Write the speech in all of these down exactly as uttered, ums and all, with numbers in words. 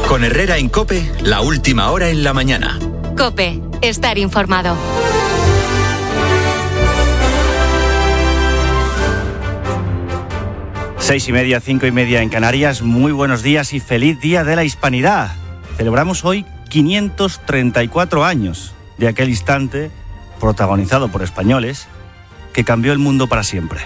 Con Herrera en COPE, la última hora en la mañana. COPE, estar informado. Seis y media, cinco y media en Canarias. Muy buenos días y feliz Día de la Hispanidad. Celebramos hoy quinientos treinta y cuatro años de aquel instante, protagonizado por españoles, que cambió el mundo para siempre.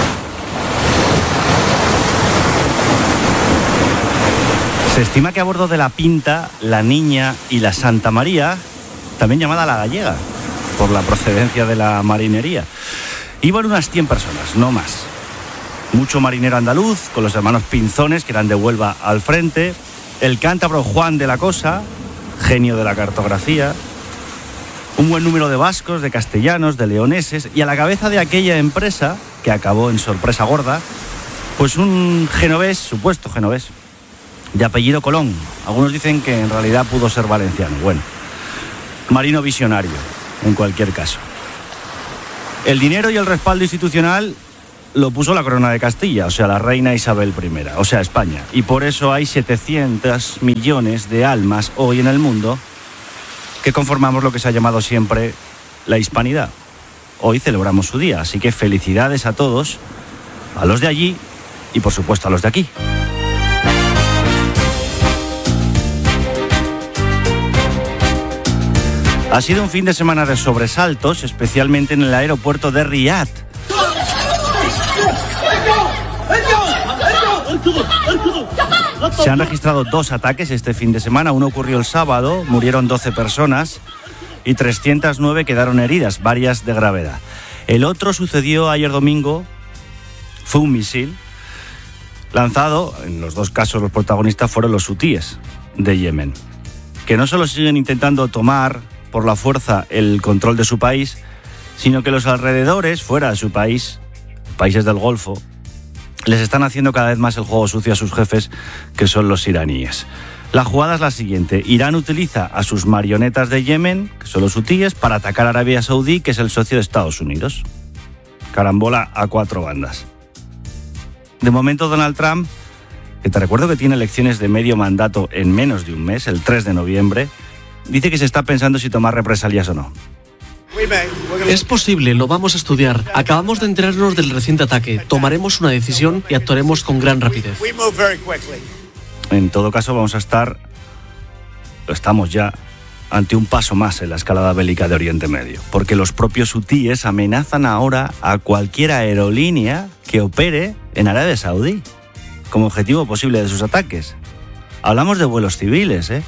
Se estima que a bordo de la Pinta, la Niña y la Santa María, también llamada la Gallega, por la procedencia de la marinería, iban unas cien personas, no más. Mucho marinero andaluz, con los hermanos Pinzones, que eran de Huelva al frente, el cántabro Juan de la Cosa, genio de la cartografía, un buen número de vascos, de castellanos, de leoneses, y a la cabeza de aquella empresa, que acabó en sorpresa gorda, pues un genovés, supuesto genovés, de apellido Colón. Algunos dicen que en realidad pudo ser valenciano. Bueno, marino visionario, en cualquier caso. El dinero y el respaldo institucional lo puso la corona de Castilla, o sea, la reina Isabel primera, o sea, España. Y por eso hay setecientos millones de almas hoy en el mundo que conformamos lo que se ha llamado siempre la hispanidad. Hoy celebramos su día, así que felicidades a todos, a los de allí y por supuesto a los de aquí. Ha sido un fin de semana de sobresaltos, especialmente en el aeropuerto de Riad. Se han registrado dos ataques este fin de semana. Uno ocurrió el sábado, murieron doce personas y trescientas nueve quedaron heridas, varias de gravedad. El otro sucedió ayer domingo, fue un misil lanzado, en los dos casos los protagonistas fueron los hutíes de Yemen, que no solo siguen intentando tomar por la fuerza el control de su país, sino que los alrededores, fuera de su país, países del Golfo, les están haciendo cada vez más el juego sucio a sus jefes, que son los iraníes. La jugada es la siguiente: Irán utiliza a sus marionetas de Yemen, que son los hutíes, para atacar a Arabia Saudí, que es el socio de Estados Unidos. Carambola a cuatro bandas. De momento, Donald Trump, que te recuerdo que tiene elecciones de medio mandato en menos de un mes, el tres de noviembre, dice que se está pensando si tomar represalias o no. Es posible, lo vamos a estudiar. Acabamos de enterarnos del reciente ataque. Tomaremos una decisión y actuaremos con gran rapidez. En todo caso, vamos a estar, estamos ya ante un paso más en la escalada bélica de Oriente Medio, porque los propios hutíes amenazan ahora a cualquier aerolínea que opere en Arabia Saudí como objetivo posible de sus ataques. Hablamos de vuelos civiles, ¿eh?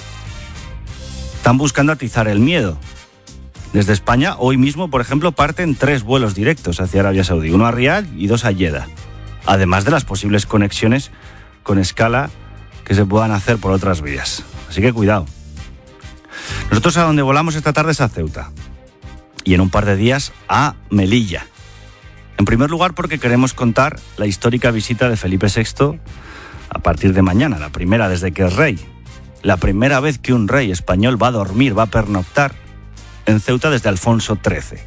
Están buscando atizar el miedo. Desde España, hoy mismo, por ejemplo, parten tres vuelos directos hacia Arabia Saudí, uno a Riad y dos a Jeddah, además de las posibles conexiones con escala que se puedan hacer por otras vías. Así que cuidado. Nosotros a donde volamos esta tarde es a Ceuta y en un par de días a Melilla. En primer lugar, porque queremos contar la histórica visita de Felipe sexto a partir de mañana, la primera desde que es rey. La primera vez que un rey español va a dormir, va a pernoctar en Ceuta desde Alfonso trece.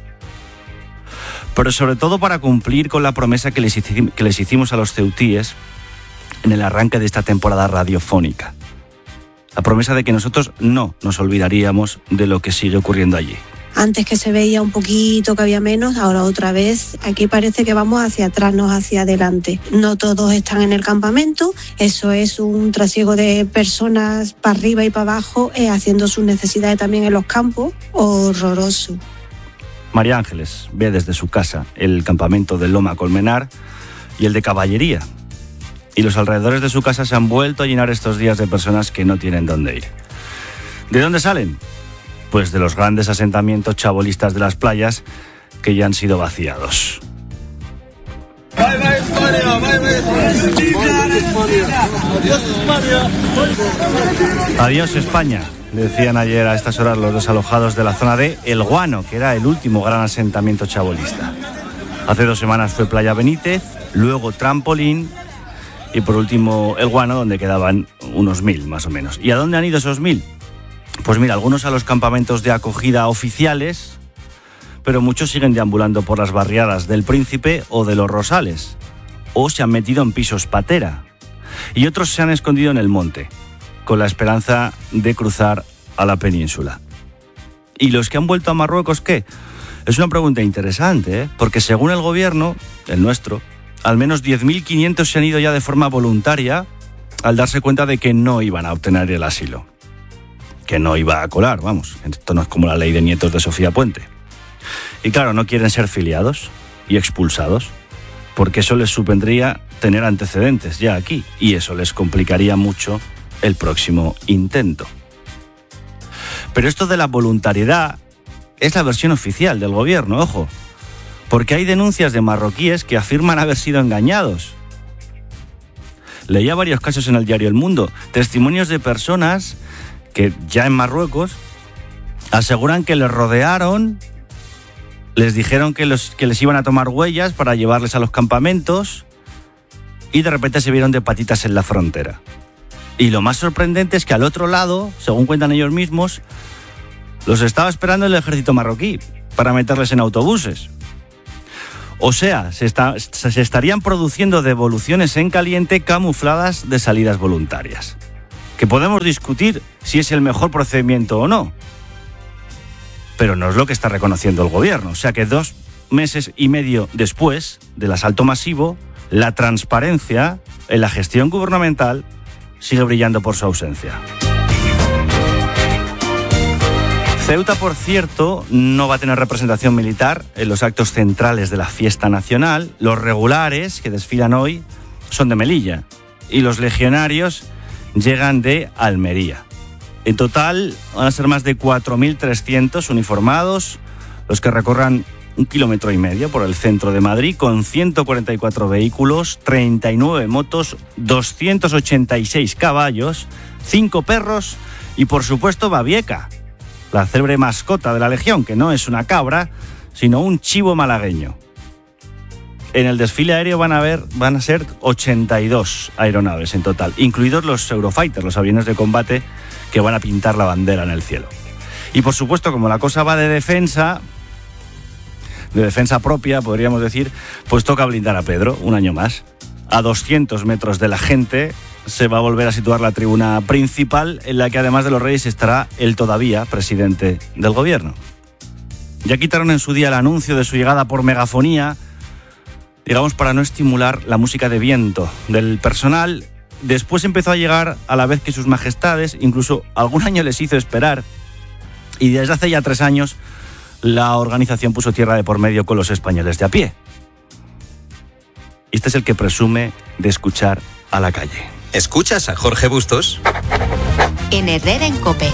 Pero sobre todo para cumplir con la promesa que les, hici- que les hicimos a los ceutíes en el arranque de esta temporada radiofónica. La promesa de que nosotros no nos olvidaríamos de lo que sigue ocurriendo allí. Antes que se veía un poquito que había menos, ahora otra vez. Aquí parece que vamos hacia atrás, no hacia adelante. No todos están en el campamento, eso es un trasiego de personas para arriba y para abajo, eh, haciendo sus necesidades también en los campos. Horroroso. María Ángeles ve desde su casa el campamento de Loma Colmenar y el de Caballería. Y los alrededores de su casa se han vuelto a llenar estos días de personas que no tienen dónde ir. ¿De dónde salen? Pues de los grandes asentamientos chabolistas de las playas que ya han sido vaciados. Adiós España, decían ayer a estas horas los desalojados de la zona de El Guano, que era el último gran asentamiento chabolista. Hace dos semanas fue Playa Benítez, luego Trampolín y por último El Guano, donde quedaban unos mil más o menos. ¿Y a dónde han ido esos mil? Pues mira, algunos a los campamentos de acogida oficiales, pero muchos siguen deambulando por las barriadas del Príncipe o de los Rosales, o se han metido en pisos patera, y otros se han escondido en el monte, con la esperanza de cruzar a la península. ¿Y los que han vuelto a Marruecos qué? Es una pregunta interesante, ¿eh? Porque según el gobierno, el nuestro, al menos diez mil quinientos se han ido ya de forma voluntaria al darse cuenta de que no iban a obtener el asilo. Que no iba a colar, vamos. Esto no es como la ley de nietos de Sofía Puente. Y claro, no quieren ser filiados y expulsados, porque eso les supondría tener antecedentes ya aquí, y eso les complicaría mucho el próximo intento. Pero esto de la voluntariedad es la versión oficial del gobierno, ojo, porque hay denuncias de marroquíes que afirman haber sido engañados. Leía varios casos en el diario El Mundo, testimonios de personas que ya en Marruecos aseguran que les rodearon, les dijeron que, los, que les iban a tomar huellas para llevarles a los campamentos y de repente se vieron de patitas en la frontera. Y lo más sorprendente es que al otro lado, según cuentan ellos mismos, los estaba esperando el ejército marroquí para meterles en autobuses. O sea, se, está, se estarían produciendo devoluciones en caliente camufladas de salidas voluntarias. Que podemos discutir si es el mejor procedimiento o no. Pero no es lo que está reconociendo el gobierno. O sea que dos meses y medio después del asalto masivo, la transparencia en la gestión gubernamental sigue brillando por su ausencia. Ceuta, por cierto, no va a tener representación militar en los actos centrales de la fiesta nacional. Los regulares que desfilan hoy son de Melilla y los legionarios llegan de Almería. En total van a ser más de cuatro mil trescientos uniformados los que recorran un kilómetro y medio por el centro de Madrid con ciento cuarenta y cuatro vehículos, treinta y nueve motos, doscientos ochenta y seis caballos, cinco perros y por supuesto Babieca, la célebre mascota de la Legión, que no es una cabra, sino un chivo malagueño. En el desfile aéreo van a, ver, van a ser ochenta y dos aeronaves en total, incluidos los Eurofighter, los aviones de combate que van a pintar la bandera en el cielo. Y por supuesto, como la cosa va de defensa, de defensa propia, podríamos decir, pues toca blindar a Pedro un año más. A doscientos metros de la gente se va a volver a situar la tribuna principal, en la que además de los reyes estará el todavía presidente del gobierno. Ya quitaron en su día el anuncio de su llegada por megafonía, digamos para no estimular la música de viento del personal. Después empezó a llegar a la vez que sus majestades, incluso algún año les hizo esperar, y desde hace ya tres años la organización puso tierra de por medio con los españoles de a pie. Este es el que presume de escuchar a la calle. ¿Escuchas a Jorge Bustos? En Herrera en COPE.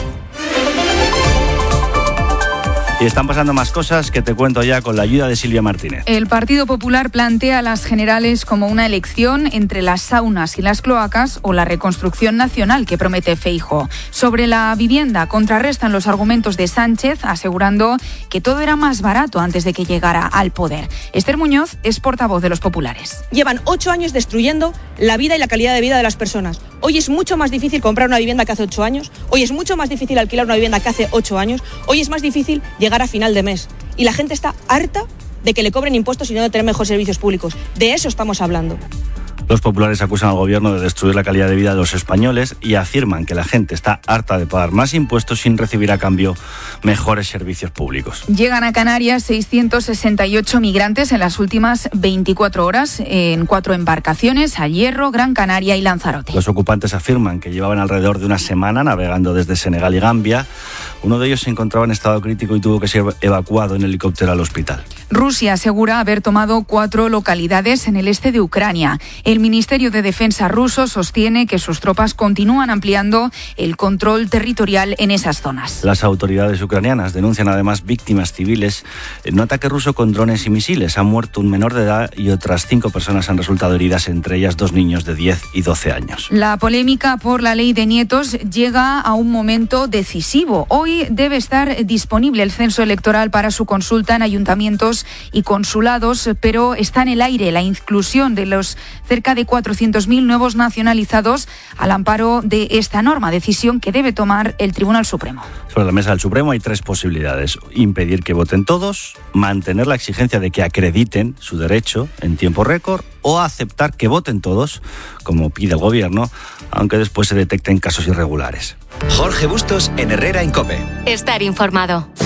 Y están pasando más cosas que te cuento ya con la ayuda de Silvia Martínez. El Partido Popular plantea las generales como una elección entre las saunas y las cloacas o la reconstrucción nacional que promete Feijóo. Sobre la vivienda, contrarrestan los argumentos de Sánchez, asegurando que todo era más barato antes de que llegara al poder. Esther Muñoz es portavoz de los populares. Llevan ocho años destruyendo la vida y la calidad de vida de las personas. Hoy es mucho más difícil comprar una vivienda que hace ocho años. Hoy es mucho más difícil alquilar una vivienda que hace ocho años. Hoy es más difícil llegar a final de mes. Y la gente está harta de que le cobren impuestos y no de tener mejores servicios públicos. De eso estamos hablando. Los populares acusan al gobierno de destruir la calidad de vida de los españoles y afirman que la gente está harta de pagar más impuestos sin recibir a cambio mejores servicios públicos. Llegan a Canarias seiscientos sesenta y ocho migrantes en las últimas veinticuatro horas en cuatro embarcaciones, a Hierro, Gran Canaria y Lanzarote. Los ocupantes afirman que llevaban alrededor de una semana navegando desde Senegal y Gambia. Uno de ellos se encontraba en estado crítico y tuvo que ser evacuado en helicóptero al hospital. Rusia asegura haber tomado cuatro localidades en el este de Ucrania. El Ministerio de Defensa ruso sostiene que sus tropas continúan ampliando el control territorial en esas zonas. Las autoridades ucranianas denuncian además víctimas civiles en un ataque ruso con drones y misiles. Ha muerto un menor de edad y otras cinco personas han resultado heridas, entre ellas dos niños de diez y doce años. La polémica por la ley de nietos llega a un momento decisivo. Hoy debe estar disponible el censo electoral para su consulta en ayuntamientos diplomáticos y consulados, pero está en el aire la inclusión de los cerca de cuatrocientos mil nuevos nacionalizados al amparo de esta norma, decisión que debe tomar el Tribunal Supremo. Sobre la mesa del Supremo hay tres posibilidades: impedir que voten todos, mantener la exigencia de que acrediten su derecho en tiempo récord o aceptar que voten todos, como pide el Gobierno, aunque después se detecten casos irregulares. Jorge Bustos en Herrera en COPE. Estar informado.